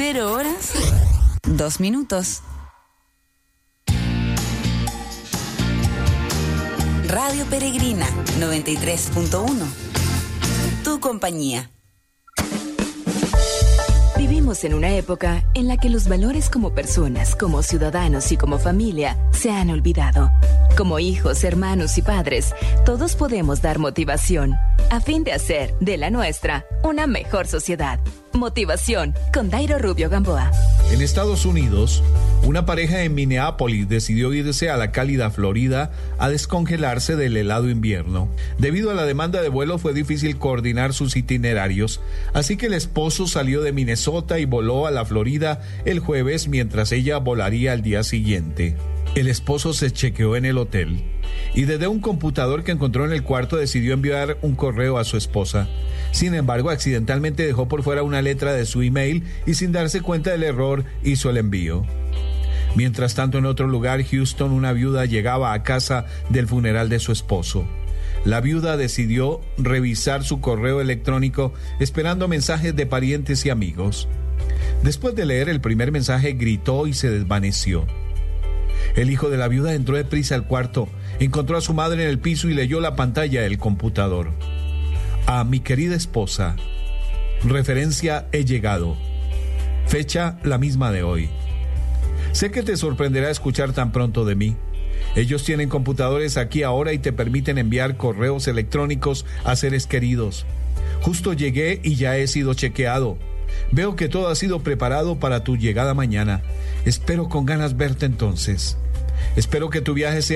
0 horas, 2 minutos. Radio Peregrina 93.1. Tu compañía. Vivimos en una época en la que los valores como personas, como ciudadanos y como familia se han olvidado. Como hijos, hermanos y padres, todos podemos dar motivación a fin de hacer de la nuestra una mejor sociedad. Motivación con Dairo Rubio Gamboa. En Estados Unidos, una pareja en Minneapolis decidió irse a la cálida Florida a descongelarse del helado invierno. Debido a la demanda de vuelo fue difícil coordinar sus itinerarios, así que el esposo salió de Minnesota y voló a la Florida el jueves mientras ella volaría al día siguiente. El esposo se chequeó en el hotel y desde un computador que encontró en el cuarto decidió enviar un correo a su esposa. Sin embargo, accidentalmente dejó por fuera una letra de su email y sin darse cuenta del error hizo el envío. Mientras tanto, en otro lugar, Houston, una viuda llegaba a casa del funeral de su esposo. La viuda decidió revisar su correo electrónico esperando mensajes de parientes y amigos. Después de leer el primer mensaje, gritó y se desvaneció. El hijo de la viuda entró deprisa al cuarto, encontró a su madre en el piso y leyó la pantalla del computador. A mi querida esposa. Referencia: he llegado. Fecha: la misma de hoy. Sé que te sorprenderá escuchar tan pronto de mí. Ellos tienen computadores aquí ahora y te permiten enviar correos electrónicos a seres queridos. Justo llegué y ya he sido chequeado. Veo que todo ha sido preparado para tu llegada mañana. Espero con ganas verte entonces. Espero que tu viaje sea